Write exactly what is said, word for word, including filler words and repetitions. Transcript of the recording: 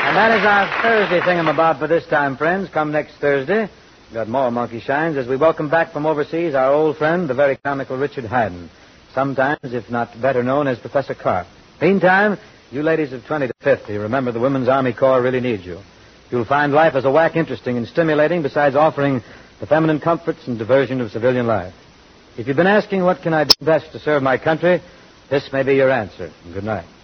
And that is our Thursday thingamabob for this time, friends. Come next Thursday. We've got more Monkey Shines as we welcome back from overseas our old friend, the very comical Richard Haddon. Sometimes, if not better known as Professor Carp. Meantime, you ladies of twenty to fifty, remember the Women's Army Corps really needs you. You'll find life as a whack interesting and stimulating, besides offering the feminine comforts and diversion of civilian life. If you've been asking what can I do best to serve my country, this may be your answer. Good night.